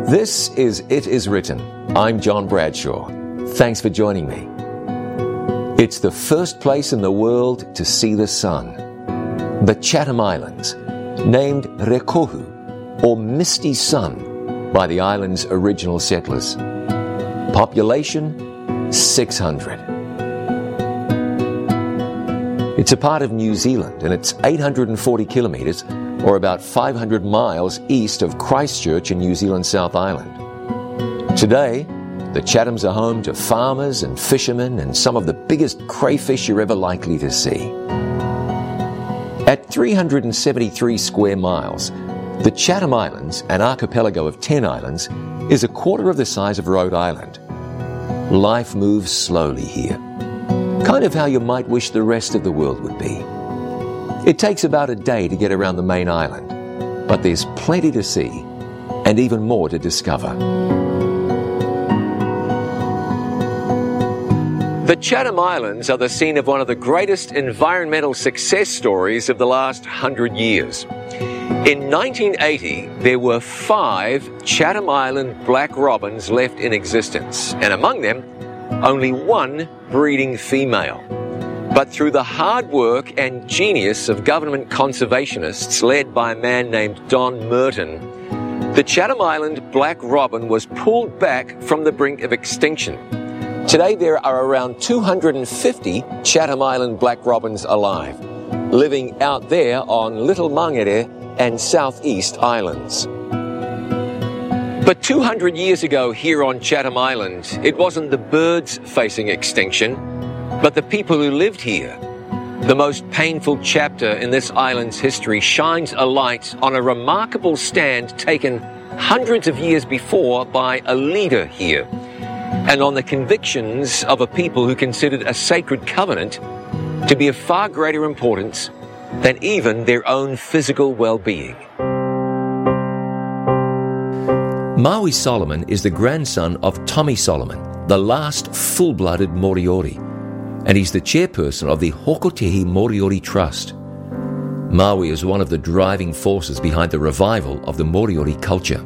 This is It Is Written. I'm John Bradshaw. Thanks for joining me. It's the first place in the world to see the sun. The Chatham Islands, named Rekohu, or Misty Sun, by the island's original settlers. Population, 600. It's a part of New Zealand, and it's 840 kilometres, or about 500 miles east of Christchurch in New Zealand's South Island. Today, the Chathams are home to farmers and fishermen and some of the biggest crayfish you're ever likely to see. At 373 square miles, the Chatham Islands, an archipelago of 10 islands, is a quarter of the size of Rhode Island. Life moves slowly here, kind of how you might wish the rest of the world would be. It takes about a day to get around the main island, but there's plenty to see and even more to discover. The Chatham Islands are the scene of one of the greatest environmental success stories of the last 100 years. In 1980, there were 5 Chatham Island black robins left in existence, and among them, only 1 breeding female. But through the hard work and genius of government conservationists led by a man named Don Merton, the Chatham Island black robin was pulled back from the brink of extinction. Today there are around 250 Chatham Island black robins alive, living out there on Little Mangere and Southeast Islands. But 200 years ago here on Chatham Island, it wasn't the birds facing extinction, but the people who lived here. The most painful chapter in this island's history shines a light on a remarkable stand taken hundreds of years before by a leader here, and on the convictions of a people who considered a sacred covenant to be of far greater importance than even their own physical well-being. Maui Solomon is the grandson of Tommy Solomon, the last full-blooded Moriori, and he's the chairperson of the Hokotehi Moriori Trust. Maui is one of the driving forces behind the revival of the Moriori culture.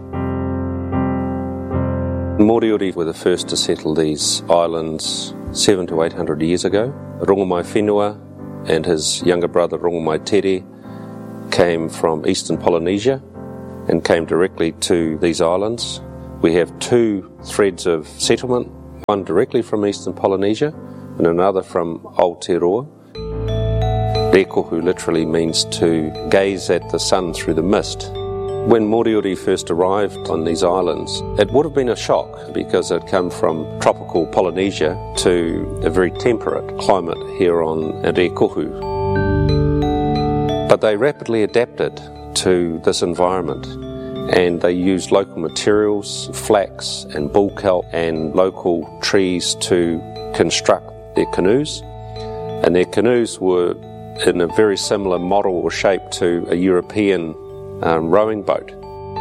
Moriori were the first to settle these islands 700 to 800 years ago. Rongomai Whenua and his younger brother Rongomai Tere came from eastern Polynesia and came directly to these islands. We have 2 threads of settlement, one directly from eastern Polynesia and another from Aotearoa. Rekohu literally means to gaze at the sun through the mist. When Moriori first arrived on these islands, it would have been a shock because it come from tropical Polynesia to a very temperate climate here on Rekohu. But they rapidly adapted to this environment, and they used local materials, flax and bull kelp and local trees to construct their canoes. And their canoes were in a very similar model or shape to a European rowing boat.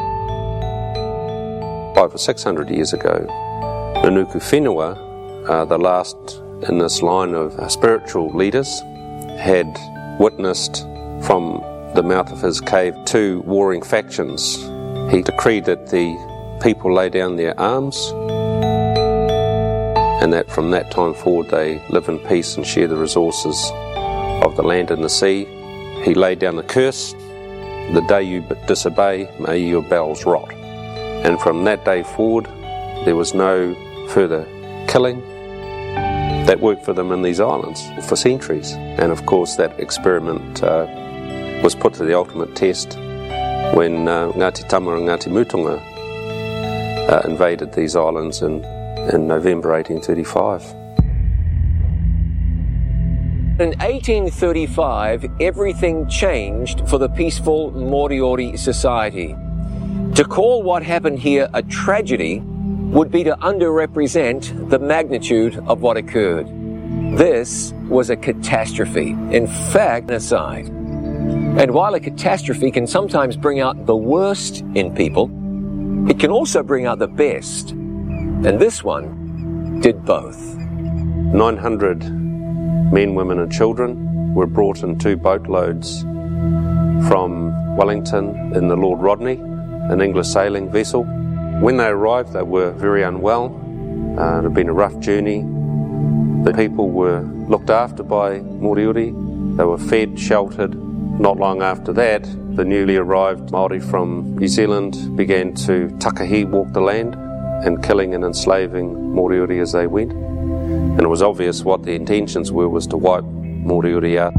500 or 600 years ago, Nanuku Whenua, the last in this line of spiritual leaders, had witnessed from the mouth of his cave 2 warring factions. He decreed that the people lay down their arms and that from that time forward they live in peace and share the resources of the land and the sea. He laid down the curse: the day you disobey, may your bowels rot. And from that day forward, there was no further killing. That worked for them in these islands for centuries. And of course that experiment was put to the ultimate test when Ngāti Tama and Ngāti Mutunga invaded these islands in November 1835. In 1835, everything changed for the peaceful Moriori society. To call what happened here a tragedy would be to underrepresent the magnitude of what occurred. This was a catastrophe, in fact, genocide. And while a catastrophe can sometimes bring out the worst in people, it can also bring out the best. And this one did both. 900 men, women and children were brought in 2 boatloads from Wellington in the Lord Rodney, an English sailing vessel. When they arrived, they were very unwell. It had been a rough journey. The people were looked after by Moriori. They were fed, sheltered. Not long after that, the newly arrived Māori from New Zealand began to takahi walk the land and killing and enslaving Moriori as they went. And it was obvious what their intentions were, was to wipe Moriori out.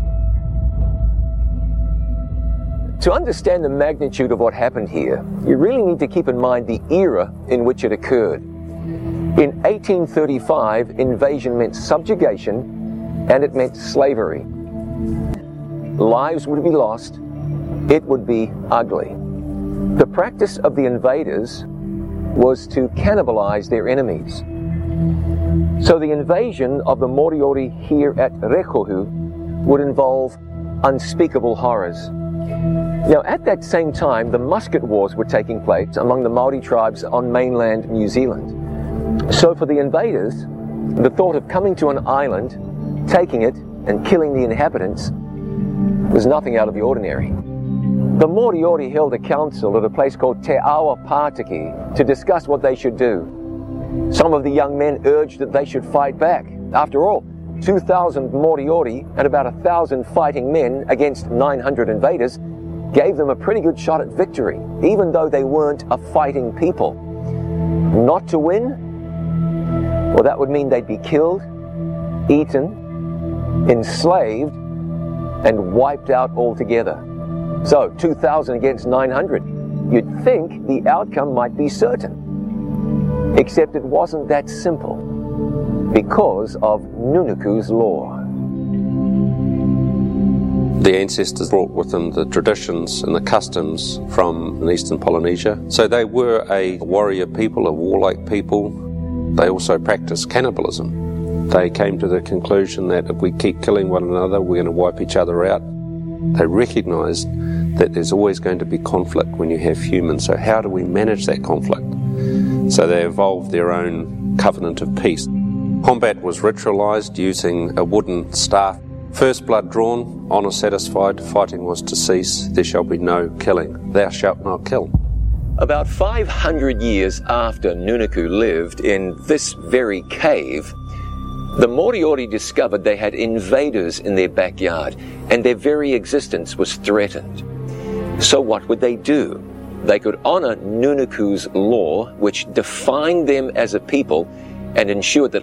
To understand the magnitude of what happened here, you really need to keep in mind the era in which it occurred. In 1835, invasion meant subjugation and it meant slavery. Lives would be lost, it would be ugly. The practice of the invaders was to cannibalize their enemies. So the invasion of the Moriori here at Rekohu would involve unspeakable horrors. Now, at that same time, the musket wars were taking place among the Māori tribes on mainland New Zealand. So for the invaders, the thought of coming to an island, taking it, and killing the inhabitants was nothing out of the ordinary. The Moriori held a council at a place called Te Awa Pātiki to discuss what they should do. Some of the young men urged that they should fight back. After all, 2,000 Moriori and about 1,000 fighting men against 900 invaders gave them a pretty good shot at victory, even though they weren't a fighting people. Not to win? Well, that would mean they'd be killed, eaten, enslaved, and wiped out altogether. So, 2,000 against 900. You'd think the outcome might be certain. Except it wasn't that simple, because of Nunuku's law. The ancestors brought with them the traditions and the customs from eastern Polynesia. So they were a warrior people, a warlike people. They also practiced cannibalism. They came to the conclusion that if we keep killing one another, we're going to wipe each other out. They recognised that there's always going to be conflict when you have humans, so how do we manage that conflict? So they evolved their own covenant of peace. Combat was ritualised using a wooden staff. First blood drawn, honour satisfied, fighting was to cease, there shall be no killing. Thou shalt not kill. About 500 years after Nunuku lived in this very cave, the Moriori discovered they had invaders in their backyard and their very existence was threatened. So what would they do? They could honour Nunuku's law, which defined them as a people and ensured that